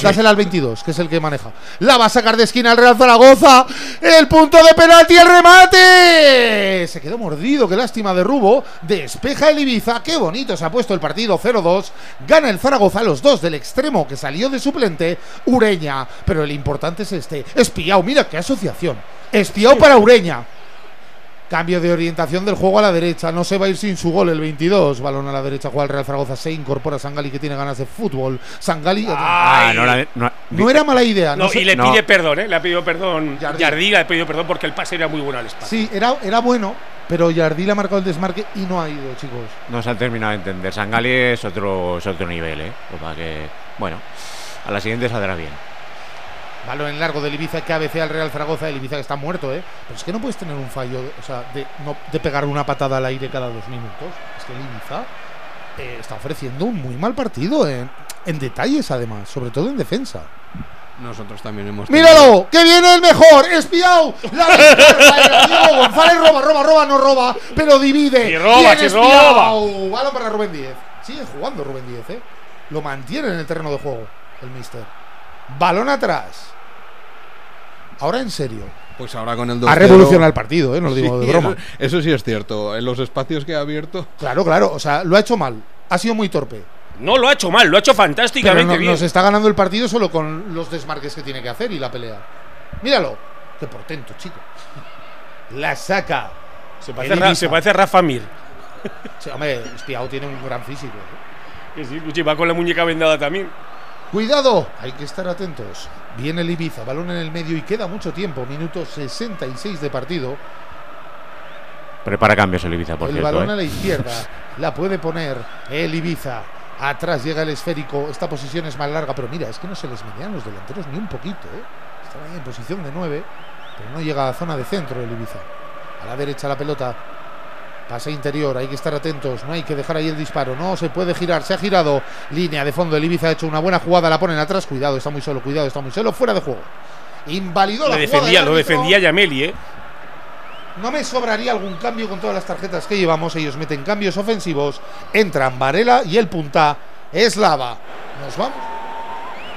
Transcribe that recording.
Dásela al 22, que es el que maneja. La va a sacar de esquina el Real Zaragoza. El punto de penalti, el remate. Se quedó mordido, qué lástima de Rubo. Despeja el Ibiza. Qué bonito se ha puesto el partido, 0-2. Gana el Zaragoza, los dos del extremo que salió de suplente, Ureña. Pero el importante es este. Espiao, mira qué asociación. Espiao para Ureña. Cambio de orientación del juego a la derecha. No se va a ir sin su gol el 22. Balón a la derecha, juega el Real Zaragoza. Se incorpora Sangali, que tiene ganas de fútbol. Sangali. No era mala idea. No, y le pide perdón, ¿eh? Le ha pedido perdón. Yardí le ha pedido perdón porque el pase era muy bueno al espacio. Sí, era bueno, pero Yardí le ha marcado el desmarque y no ha ido, chicos. No se han terminado de entender. Sangali es otro nivel, ¿eh? O para que, bueno, a la siguiente saldrá bien. Balón en largo del Ibiza que cabecea al Real Zaragoza. El Ibiza que está muerto, ¿eh? Pero es que no puedes tener un fallo, o sea, de pegar una patada al aire cada 2 minutos. Es que el Ibiza está ofreciendo un muy mal partido en detalles, además, sobre todo en defensa. Nosotros también hemos... ¡Míralo! ¡Que viene el mejor! ¡Espiao! La descarga, Diego González roba, no roba, pero divide. ¡Y roba, ¡Bien, roba! Balón para Rubén Díez. Sigue jugando Rubén Díez, ¿eh? Lo mantiene en el terreno de juego el míster. Balón atrás. Ahora en serio. Pues ahora con el 2-0 ha revolucionado el partido, no lo digo de broma. Eso sí es cierto. En los espacios que ha abierto. Claro. O sea, lo ha hecho mal. Ha sido muy torpe. No lo ha hecho mal, lo ha hecho fantásticamente bien. Nos está ganando el partido solo con los desmarques que tiene que hacer y la pelea. Míralo. Qué portento, chico. La saca. Se parece a Rafa Mir. Sí, hombre, Espiao tiene un gran físico. Sí, Luchi va con la muñeca vendada también. Cuidado, hay que estar atentos. Viene el Ibiza, balón en el medio y queda mucho tiempo. Minuto 66 de partido. Prepara cambios el Ibiza, por el cierto. El balón a la izquierda la puede poner el Ibiza. Atrás llega el esférico. Esta posición es más larga, pero mira, es que no se les median los delanteros ni un poquito, ¿eh? Están ahí en posición de 9, pero no llega a la zona de centro el Ibiza. A la derecha la pelota. Pase interior, hay que estar atentos. No hay que dejar ahí el disparo. No se puede girar, se ha girado. Línea de fondo, el Ibiza ha hecho una buena jugada. La ponen atrás, cuidado, está muy solo. Fuera de juego. Invalidó la jugada. Lo defendía Yameli, ¿eh? No me sobraría algún cambio con todas las tarjetas que llevamos. Ellos meten cambios ofensivos. Entran Varela y el punta Eslava. Nos vamos.